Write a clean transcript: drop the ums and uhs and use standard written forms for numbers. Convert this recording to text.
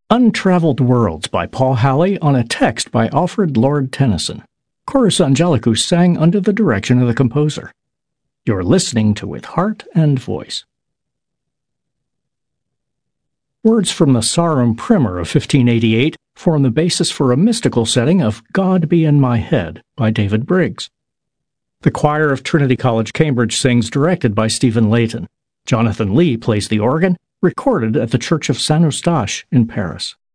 Untraveled Worlds by Paul Halley on a text by Alfred Lord Tennyson. Chorus Angelicus sang under the direction of the composer. You're listening to With Heart and Voice. Words from the Sarum Primer of 1588 form the basis for a mystical setting of God Be in My Head by David Briggs. The choir of Trinity College, Cambridge sings, directed by Stephen Layton. Jonathan Lee plays the organ, recorded at the Church of Saint Eustache in Paris.